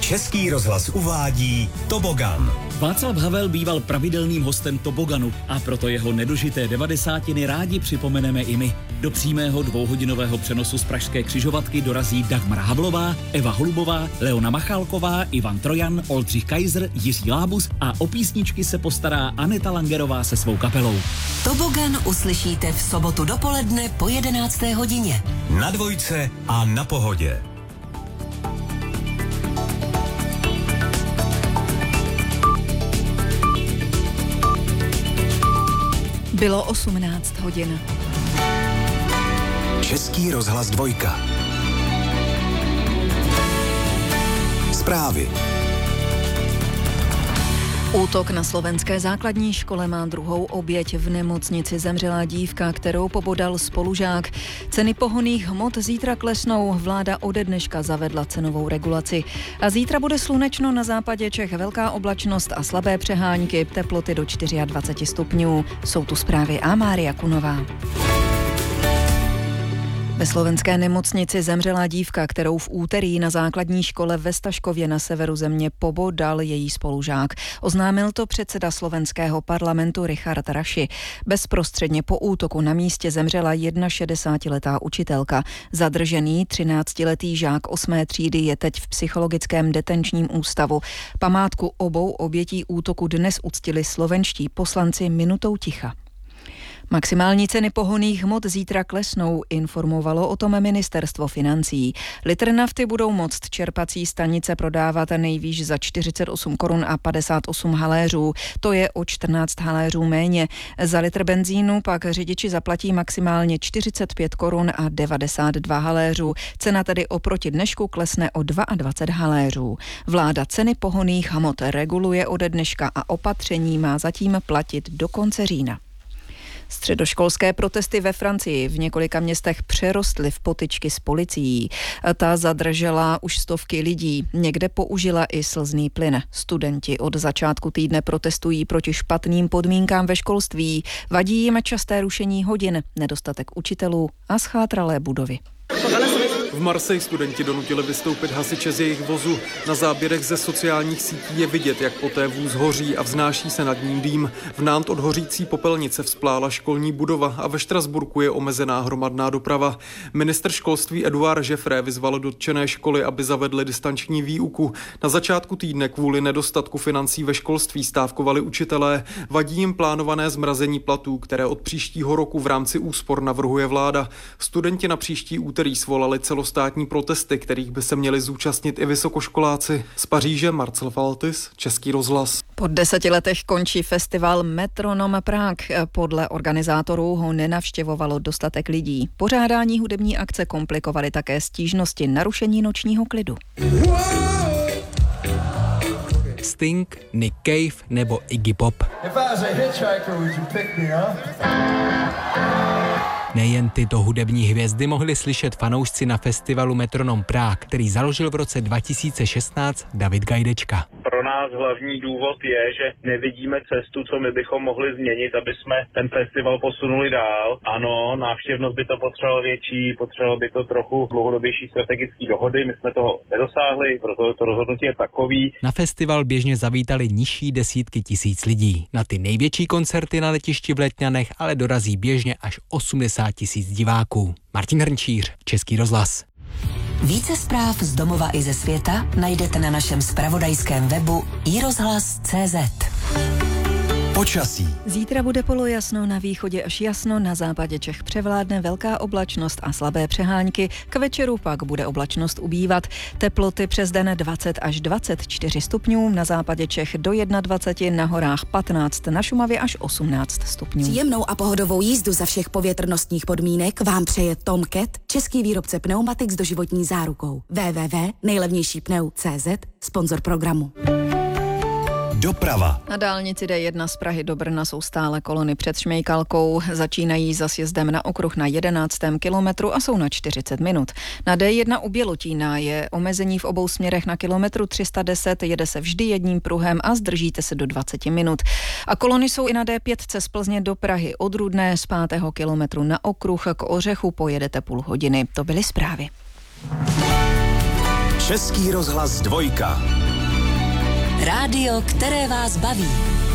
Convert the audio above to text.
Český rozhlas uvádí Tobogan. Václav Havel býval pravidelným hostem Toboganu a proto jeho nedožité 90. rádi připomeneme i my. Do přímého dvouhodinového přenosu z pražské křižovatky dorazí Dagmar Havlová, Eva Holubová, Leona Machálková, Ivan Trojan, Oldřich Kaiser, Jiří Lábus a o písničky se postará Aneta Langerová se svou kapelou. Tobogan uslyšíte v sobotu dopoledne po 11. hodině. Na Dvojce a na Pohodě. Bylo 18 hodin. Český rozhlas Dvojka. Zprávy. Útok na slovenské základní škole má druhou oběť. V nemocnici zemřela dívka, kterou pobodal spolužák. Ceny pohonných hmot zítra klesnou. Vláda ode dneška zavedla cenovou regulaci. A zítra bude slunečno, na západě Čech velká oblačnost a slabé přehánky, teploty do 24 stupňů. Jsou tu zprávy a Mária Kunová. Ve slovenské nemocnici zemřela dívka, kterou v úterý na základní škole ve Staškově na severu země pobodal její spolužák. Oznámil to předseda slovenského parlamentu Richard Raši. Bezprostředně po útoku na místě zemřela 61letá učitelka. Zadržený 13letý žák 8. třídy je teď v psychologickém detenčním ústavu. Památku obou obětí útoku dnes uctili slovenští poslanci minutou ticha. Maximální ceny pohonných hmot zítra klesnou, informovalo o tom ministerstvo financí. Litr nafty budou moct čerpací stanice prodávat nejvýš za 48 korun a 58 haléřů. To je o 14 haléřů méně. Za litr benzínu pak řidiči zaplatí maximálně 45 korun a 92 haléřů. Cena tedy oproti dnešku klesne o 22 haléřů. Vláda ceny pohonných hmot reguluje ode dneška a opatření má zatím platit do konce října. Středoškolské protesty ve Francii v několika městech přerostly v potyčky s policií. Ta zadržela už stovky lidí, někde použila i slzný plyn. Studenti od začátku týdne protestují proti špatným podmínkám ve školství. Vadí jim časté rušení hodin, nedostatek učitelů a schátralé budovy. V Marseille studenti donutili vystoupit hasiče z jejich vozu. Na záběrech ze sociálních sítí je vidět, jak poté vůz hoří a vznáší se nad ním dým. V Nantes od hořící popelnice vzplála školní budova a ve Štrasburku je omezená hromadná doprava. Ministr školství Edouard Jeffrey vyzval dotčené školy, aby zavedly distanční výuku. Na začátku týdne kvůli nedostatku financí ve školství stávkovali učitelé. Vadí jim plánované zmrazení platů, které od příštího roku v rámci úspor navrhuje vláda. Studenti na příští úterý svolali celostátní protesty, kterých by se měli zúčastnit i vysokoškoláci. Z Paříže Marcel Faltis, Český rozhlas. Po 10 letech končí festival Metronom Prague. Podle organizátorů ho nenavštěvovalo dostatek lidí. Pořádání hudební akce komplikovaly také stížnosti narušení nočního klidu. Sting, Nick Cave nebo Iggy Pop. Nejen tyto hudební hvězdy mohli slyšet fanoušci na festivalu Metronom Prague, který založil v roce 2016 David Gajdečka. Pro nás hlavní důvod je, že nevidíme cestu, co my bychom mohli změnit, aby jsme ten festival posunuli dál. Ano, návštěvnost by to potřebovala větší, potřebovalo by to trochu dlouhodobější strategické dohody, my jsme toho nedosáhli, proto to rozhodnutí je takový. Na festival běžně zavítali nižší desítky tisíc lidí. Na ty největší koncerty na letišti v Letňanech ale dorazí běžně až 80 000 diváků. Martin Hrnčíř, Český rozhlas. Více zpráv z domova i ze světa najdete na našem zpravodajském webu iRozhlas.cz. Počasí. Zítra bude polojasno, na východě až jasno, na západě Čech převládne velká oblačnost a slabé přehánky, k večeru pak bude oblačnost ubývat. Teploty přes den 20 až 24 stupňů, na západě Čech do 21, na horách 15, na Šumavě až 18 stupňů. Příjemnou a pohodovou jízdu za všech povětrnostních podmínek vám přeje Tom Cat, český výrobce pneumatik s doživotní zárukou. www.nejlevnějšípneu.cz, sponzor programu. Doprava. Na dálnici D1 z Prahy do Brna jsou stále kolony před Šmejkalkou. Začínají za sjezdem na okruh na 11. kilometru a jsou na 40 minut. Na D1 u Bělotína je omezení v obou směrech na kilometru 310, jede se vždy jedním pruhem a zdržíte se do 20 minut. A kolony jsou i na D5 z Plzně do Prahy. Od Rudné z 5. kilometru na okruh k Ořechu pojedete půl hodiny. To byly zprávy. Český rozhlas 2. Rádio, které vás baví.